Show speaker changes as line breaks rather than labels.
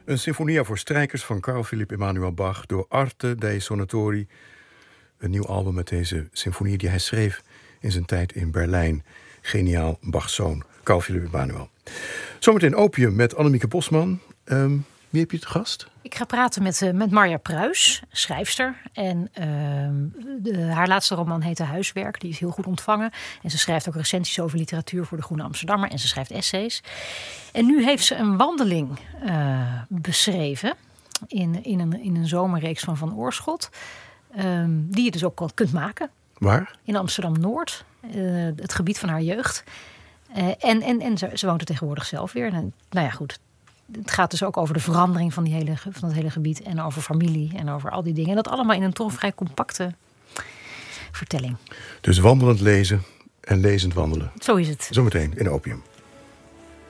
Een sinfonia voor strijkers van Carl Philipp Emanuel Bach door Arte dei Suonatori. Een nieuw album met deze symfonie die hij schreef in zijn tijd in Berlijn. Geniaal Bachs zoon, Carl Philipp Emanuel. Zometeen Opium met Annemieke Bosman. Wie heb je te gast?
Ik ga praten met Marja Pruis, schrijfster. En haar laatste roman heet Huiswerk. Die is heel goed ontvangen. En ze schrijft ook recensies over literatuur voor de Groene Amsterdammer. En ze schrijft essays. En nu heeft ze een wandeling beschreven in een zomerreeks van Oorschot. Die je dus ook al kunt maken.
Waar?
In Amsterdam-Noord. Het gebied van haar jeugd. En ze woont er tegenwoordig zelf weer. En, nou ja, goed. Het gaat dus ook over de verandering van het hele gebied. En over familie en over al die dingen. En dat allemaal in een toch vrij compacte vertelling.
Dus wandelend lezen en lezend wandelen.
Zo is het.
Zometeen in Opium.